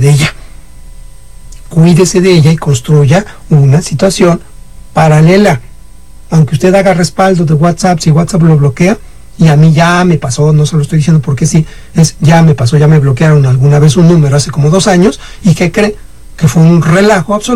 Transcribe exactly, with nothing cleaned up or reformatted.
de ella. Cuídese de ella y construya una situación paralela. Aunque usted haga respaldo de WhatsApp, si WhatsApp lo bloquea, y a mí ya me pasó, no se lo estoy diciendo porque sí, es ya me pasó, ya me bloquearon alguna vez un número hace como dos años, y ¿qué cree? Que fue un relajo absoluto.